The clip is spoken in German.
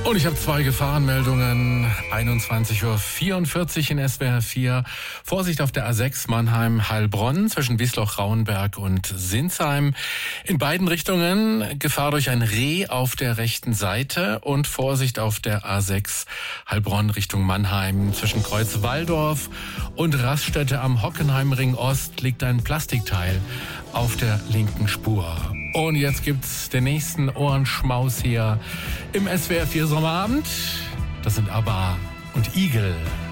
Und ich habe 2 Gefahrenmeldungen. 21:44 Uhr in SWR 4. Vorsicht auf der A6 Mannheim-Heilbronn zwischen Wiesloch-Rauenberg und Sinsheim. In beiden Richtungen Gefahr durch ein Reh auf der rechten Seite und Vorsicht auf der A6 Heilbronn Richtung Mannheim zwischen Kreuz-Walldorf und Raststätte am Hockenheimring Ost liegt ein Plastikteil auf der linken Spur. Und jetzt gibt's den nächsten Ohrenschmaus hier im SWR 4 Sommerabend. Das sind ABBA und Igel.